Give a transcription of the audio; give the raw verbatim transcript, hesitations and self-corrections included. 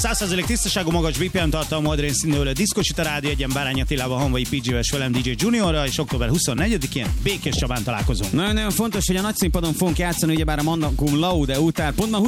száz százalék tisztaságú, magas bé pé em tartalmú, adrén színőlő Diszkocsit a rádió egyen Bárány Attilával, Hanvai pé gé-vel, velem dé dzsé Juniorral, és október huszonnegyedikén Békés Csabán találkozunk. Nagyon-nagyon fontos, hogy a nagy színpadon fogunk játszani, ugyebár a Manna Cum Laude után. Pont ma